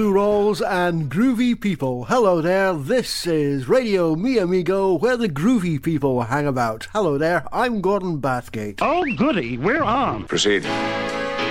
Rolls and groovy people. Hello there, this is Radio Mi Amigo, where the groovy people hang about. Hello there, I'm Gordon Bathgate. Oh goody, we're on. Proceed.